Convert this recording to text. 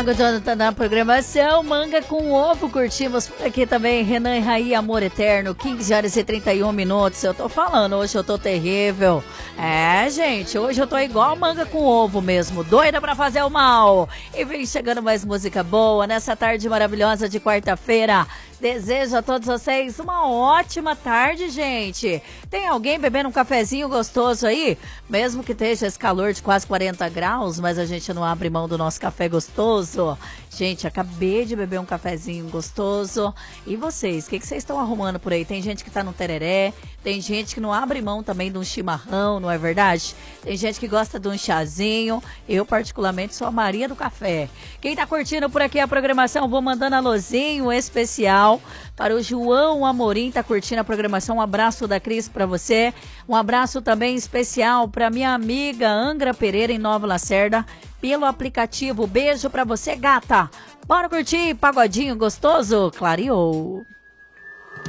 Thiago Jonathan na programação, Manga com Ovo, curtimos por aqui também, Renan e Raí, Amor Eterno, 15 horas e 31 minutos, eu tô falando, hoje eu tô terrível, gente, hoje eu tô igual Manga com Ovo mesmo, doida pra fazer o mal, e vem chegando mais música boa, nessa tarde maravilhosa de quarta-feira. Desejo a todos vocês uma ótima tarde, gente. Tem alguém bebendo um cafezinho gostoso aí? Mesmo que esteja esse calor de quase 40 graus, mas a gente não abre mão do nosso café gostoso. Gente, acabei de beber um cafezinho gostoso. E vocês, o que vocês estão arrumando por aí? Tem gente que tá no tereré, tem gente que não abre mão também de um chimarrão, não é verdade? Tem gente que gosta de um chazinho. Eu, particularmente, sou a Maria do Café. Quem tá curtindo por aqui a programação, vou mandando alôzinho especial para o João Amorim, tá curtindo a programação. Um abraço da Cris para você. Um abraço também especial para minha amiga Angra Pereira, em Nova Lacerda, pelo aplicativo. Beijo para você, gata. Bora curtir pagodinho gostoso? Clareou.